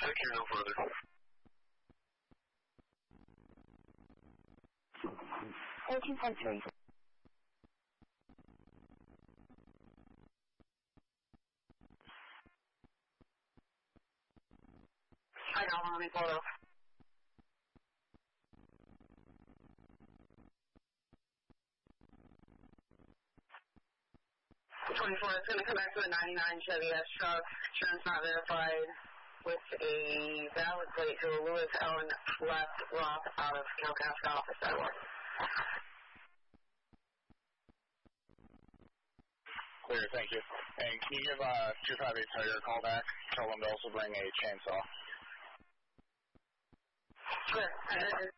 Take care, no further. 18.3. I got one on the photo. 24, it's going to come back to a 99 Chevy S truck, insurance not verified, with a valid plate to a Lewis Ellen left Roth out of Calcasca office that way. Clear, thank you. And can you give 258 Tiger a call back? Tell them to also bring a chainsaw. Sure.